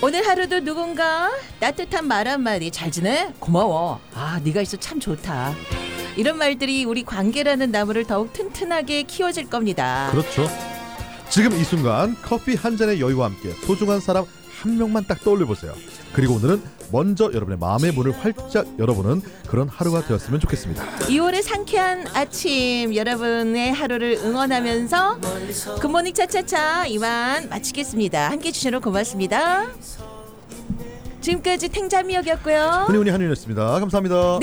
오늘 하루도 누군가 따뜻한 말 한마디 잘 지내? 고마워. 네가 있어 참 좋다. 이런 말들이 우리 관계라는 나무를 더욱 튼튼하게 키워줄 겁니다. 그렇죠. 지금 이 순간 커피 한 잔의 여유와 함께 소중한 사람 한 명만 딱 떠올려보세요. 그리고 오늘은 먼저 여러분의 마음의 문을 활짝 열어보는 그런 하루가 되었으면 좋겠습니다. 2월의 상쾌한 아침, 여러분의 하루를 응원하면서 굿모닝 차차차 이만 마치겠습니다. 함께해 주셔서 고맙습니다. 지금까지 탱자미역이었고요. 훈이훈이 한윤이었습니다. 감사합니다.